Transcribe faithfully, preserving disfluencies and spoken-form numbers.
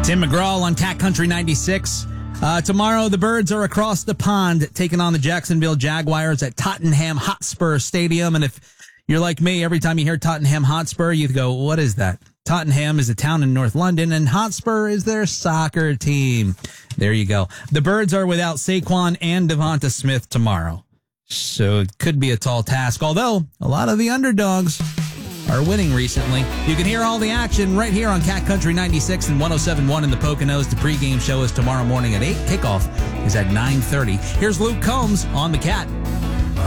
Tim McGraw on Cat Country ninety-six. Uh, tomorrow, the Birds are across the pond taking on the Jacksonville Jaguars at Tottenham Hotspur Stadium. And if you're like me, every time you hear Tottenham Hotspur, you go, what is that? Tottenham is a town in North London, and Hotspur is their soccer team. There you go. The Birds are without Saquon and Devonta Smith tomorrow. So it could be a tall task, although a lot of the underdogs are winning recently. You can hear all the action right here on Cat Country ninety-six and one oh seven point one in the Poconos. The pregame show is tomorrow morning at eight. Kickoff is at nine thirty. Here's Luke Combs on the Cat.